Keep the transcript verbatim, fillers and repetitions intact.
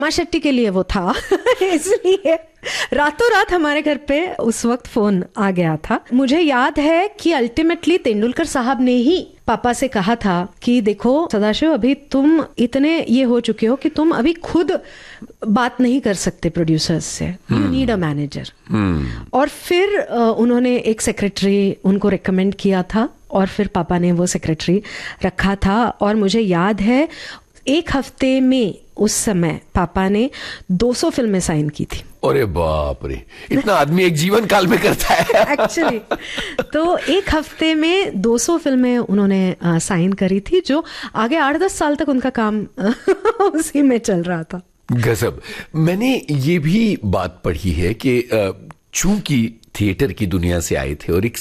माँ शेट्टी के लिए वो था इसलिए रातों रात हमारे घर पे उस वक्त फोन आ गया था। मुझे याद है कि अल्टीमेटली तेंदुलकर साहब ने ही पापा से कहा था कि देखो सदाशिव, अभी तुम इतने ये हो चुके हो कि तुम अभी खुद बात नहीं कर सकते प्रोड्यूसर्स से, यू नीड अ मैनेजर। और फिर उन्होंने एक सेक्रेटरी उनको रिकमेंड किया था और फिर पापा ने वो सेक्रेटरी रखा था। और मुझे याद है एक हफ्ते में उस समय पापा ने दो सौ फिल्में साइन की थी। अरे बाप रे, इतना आदमी एक जीवन काल में करता है एक्चुअली। तो एक हफ्ते में दो सौ फिल्में उन्होंने आ, साइन करी थी, जो आगे आठ दस साल तक उनका काम उसी में चल रहा था। गजब। मैंने ये भी बात पढ़ी है कि चूंकि थिएटर की दुनिया से आए थे और एक